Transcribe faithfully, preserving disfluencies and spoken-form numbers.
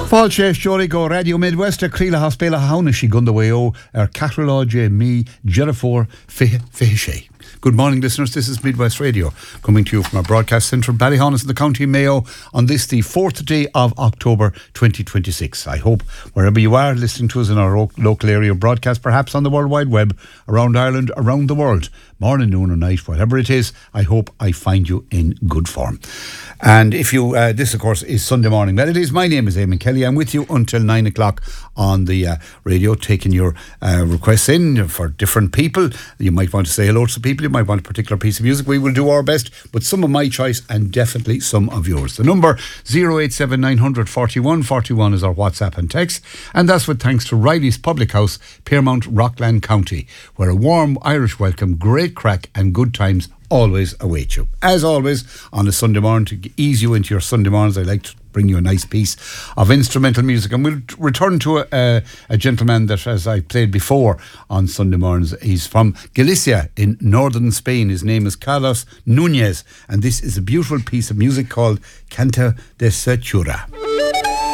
Fáilte seoraí go Radio Midwest a Críla Hospéla Hauna sí gunda weo ar Cathroláide me Jerafór Fihe sé. Good morning, listeners. This is Midwest Radio, coming to you from our broadcast centre in Ballyhonus in the County Mayo on this, the fourth day of October twenty twenty-six. I hope wherever you are listening to us in our local area broadcast, perhaps on the World Wide Web, around Ireland, around the world, morning, noon or night, whatever it is, I hope I find you in good form. And if you, uh, this of course is Sunday Morning Melodies. My name is Eamon Kelly. I'm with you until nine o'clock on the uh, radio, taking your uh, requests in for different people. You might want to say hello to some people, you might want a particular piece of music. We will do our best, but some of my choice and definitely some of yours. The number zero eight seven nine hundred forty-one forty-one is our WhatsApp and text, and that's with thanks to Riley's Public House, Piermount, Rockland County, where a warm Irish welcome, great crack and good times always await you. As always, on a Sunday morning, to ease you into your Sunday mornings, I like to bring you a nice piece of instrumental music. And we'll return to a, a, a gentleman that, as I played before on Sunday mornings, he's from Galicia in northern Spain. His name is Carlos Núñez, and this is a beautiful piece of music called Canta de Sechura.